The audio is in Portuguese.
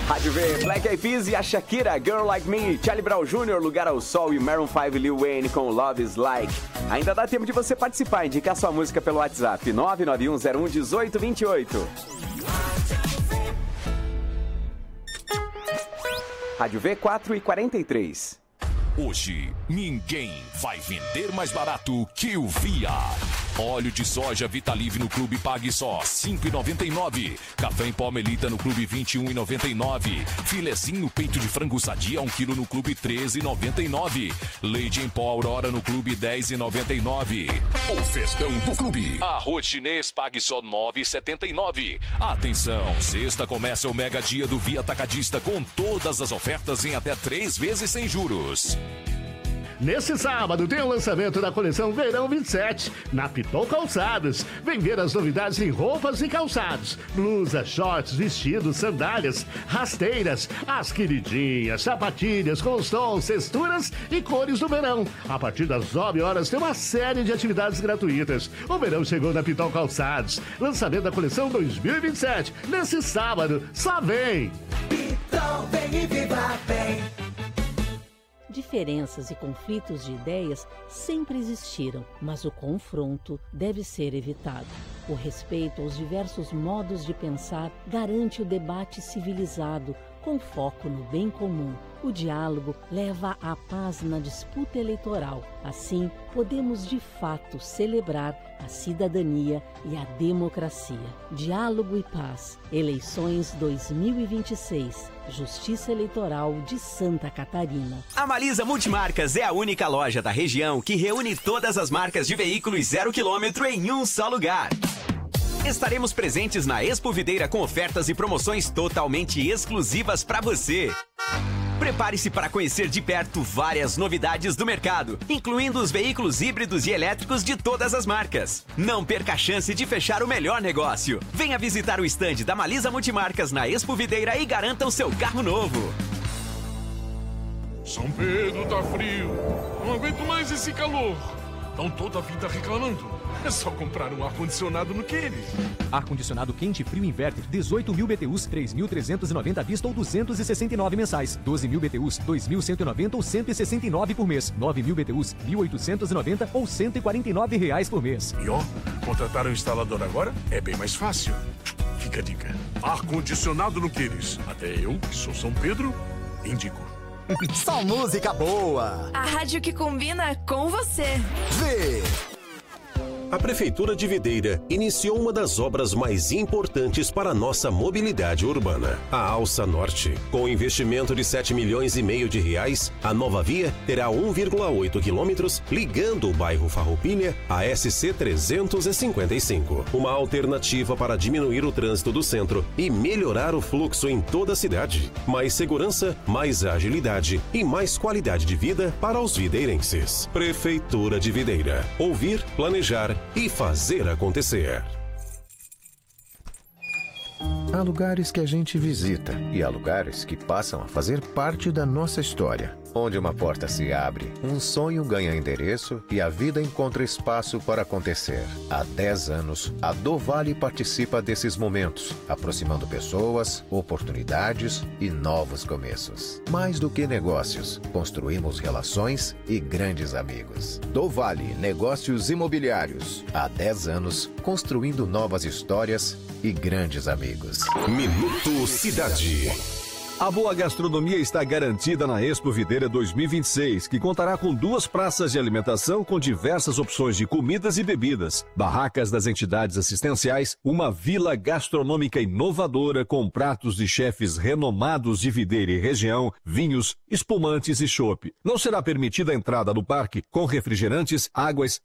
Rádio V, Black Eyed Peas e a Shakira, Girl Like Me, Charlie Brown Jr., Lugar ao Sol e Maroon 5 Lil Wayne com Love Is Like. Ainda dá tempo de você participar e indicar sua música pelo WhatsApp 991011828. Rádio V, 4h43. Hoje, ninguém vai vender mais barato que o Via. Óleo de soja Vitalive no Clube pague só R$ 5,99. Café em pó Melita no Clube R$ 21,99. Filezinho peito de frango sadia 1 kg no Clube R$ 13,99. Leite em pó Aurora no Clube R$ 10,99. O festão do Clube. Arroz chinês pague só R$ 9,79. Atenção, sexta começa o mega dia do Via Atacadista com todas as ofertas em até 3 vezes sem juros. Nesse sábado tem o lançamento da coleção Verão 27, na Pitol Calçados. Vem ver as novidades em roupas e calçados. Blusas, shorts, vestidos, sandálias, rasteiras, as queridinhas, sapatilhas com os tons, texturas e cores do verão. A partir das 9 horas tem uma série de atividades gratuitas. O verão chegou na Pitol Calçados. Lançamento da coleção 2027. Nesse sábado, só vem! Pitol, vem e viva bem! Diferenças e conflitos de ideias sempre existiram, mas o confronto deve ser evitado. O respeito aos diversos modos de pensar garante o debate civilizado, com foco no bem comum. O diálogo leva à paz na disputa eleitoral. Assim, podemos de fato celebrar a cidadania e a democracia. Diálogo e paz. Eleições 2026. Justiça Eleitoral de Santa Catarina. A Malisa Multimarcas é a única loja da região que reúne todas as marcas de veículos 0 km em um só lugar. Estaremos presentes na Expo Videira com ofertas e promoções totalmente exclusivas para você. Prepare-se para conhecer de perto várias novidades do mercado, incluindo os veículos híbridos e elétricos de todas as marcas. Não perca a chance de fechar o melhor negócio. Venha visitar o estande da Malisa Multimarcas na Expo Videira e garanta o seu carro novo. São Pedro tá frio. Não aguento mais esse calor. Estão toda a vida reclamando. É só comprar um ar-condicionado no Queires. Ar-condicionado quente frio inverter, 18.000 BTUs, 3.390 à vista ou 269 mensais. 12.000 BTUs, 2.190 ou 169 por mês. 9.000 BTUs, 1.890 ou R$149 por mês. E ó, contratar um instalador agora é bem mais fácil. Fica a dica. Ar-condicionado no Queires. Até eu, que sou São Pedro, indico. Só música boa. A rádio que combina com você. Vê. A Prefeitura de Videira iniciou uma das obras mais importantes para a nossa mobilidade urbana, a Alça Norte. Com investimento de R$7,5 milhões, a nova via terá 1,8 quilômetros ligando o bairro Farroupilha à SC 355. Uma alternativa para diminuir o trânsito do centro e melhorar o fluxo em toda a cidade. Mais segurança, mais agilidade e mais qualidade de vida para os videirenses. Prefeitura de Videira. Ouvir, planejar e fazer acontecer. Há lugares que a gente visita e há lugares que passam a fazer parte da nossa história. Onde uma porta se abre, um sonho ganha endereço e a vida encontra espaço para acontecer. Há 10 anos, a Dovale participa desses momentos, aproximando pessoas, oportunidades e novos começos. Mais do que negócios, construímos relações e grandes amigos. Dovale Negócios Imobiliários. Há 10 anos, construindo novas histórias e grandes amigos. Minuto Cidade. A boa gastronomia está garantida na Expo Videira 2026, que contará com 2 praças de alimentação com diversas opções de comidas e bebidas, barracas das entidades assistenciais, uma vila gastronômica inovadora com pratos de chefes renomados de Videira e região, vinhos, espumantes e chopp. Não será permitida a entrada no parque com refrigerantes, águas,